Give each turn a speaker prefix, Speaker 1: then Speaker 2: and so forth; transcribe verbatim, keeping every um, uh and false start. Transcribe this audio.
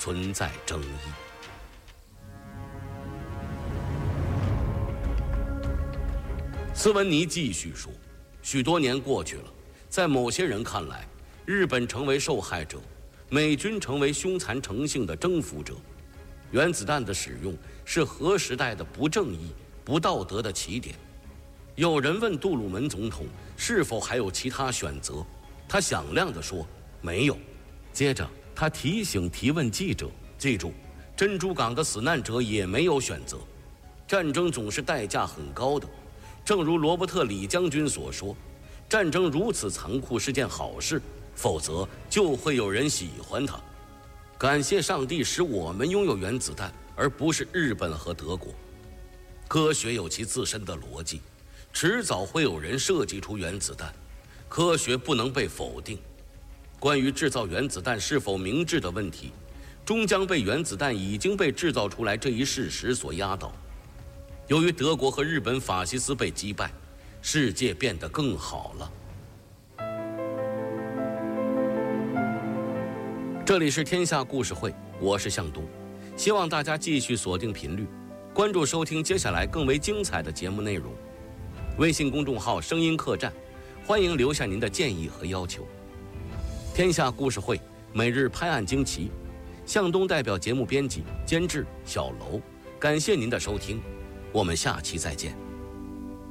Speaker 1: 存在争议。斯文尼继续说，许多年过去了，在某些人看来，日本成为受害者，美军成为凶残成性的征服者。原子弹的使用是核时代的不正义、不道德的起点。有人问杜鲁门总统是否还有其他选择，他响亮地说没有。接着他提醒提问记者，记住，珍珠港的死难者也没有选择，战争总是代价很高的。正如罗伯特·李将军所说，战争如此残酷是件好事，否则就会有人喜欢它。感谢上帝使我们拥有原子弹，而不是日本和德国。科学有其自身的逻辑，迟早会有人设计出原子弹，科学不能被否定。关于制造原子弹是否明智的问题，终将被原子弹已经被制造出来这一事实所压倒。由于德国和日本法西斯被击败，世界变得更好了。这里是天下故事会，我是向东，希望大家继续锁定频率，关注收听接下来更为精彩的节目内容。微信公众号声音客栈，欢迎留下您的建议和要求。天下故事会每日拍案惊奇，向东代表节目编辑监制小楼，感谢您的收听，我们下期再见。